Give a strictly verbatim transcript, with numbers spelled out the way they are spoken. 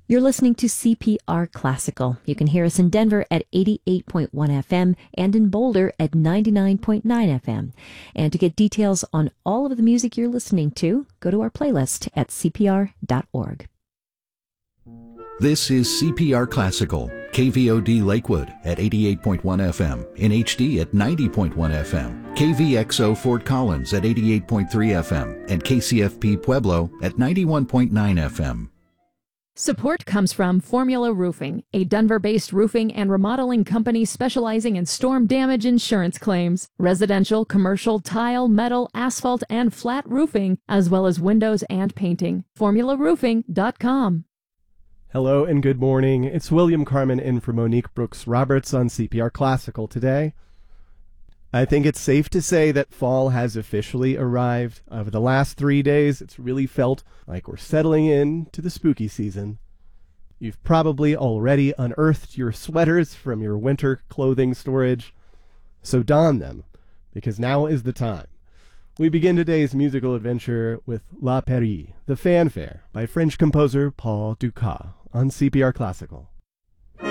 You're listening to C P R Classical. You can hear us in Denver at eighty-eight point one F M and in Boulder at ninety-nine point nine F M. And to get details on all of the music you're listening to, go to our playlist at c p r dot org. This is C P R Classical, K V O D Lakewood at eighty-eight point one F M, in H D at ninety point one F M, K V X O Fort Collins at eighty-eight point three F M, and K C F P Pueblo at ninety-one point nine F M. Support comes from Formula Roofing, a Denver-based roofing and remodeling company specializing in storm damage insurance claims, residential, commercial, tile, metal, asphalt, and flat roofing, as well as windows and painting. formula roofing dot com. Hello and good morning. It's William Carmen in for Monique Brooks-Roberts on C P R Classical today. I think it's safe to say that fall has officially arrived. Over the last three days, it's really felt like we're settling in to the spooky season. You've probably already unearthed your sweaters from your winter clothing storage, so don them, because now is the time. We begin today's musical adventure with La Pairie, the Fanfare, by French composer Paul Dukas, on C P R Classical.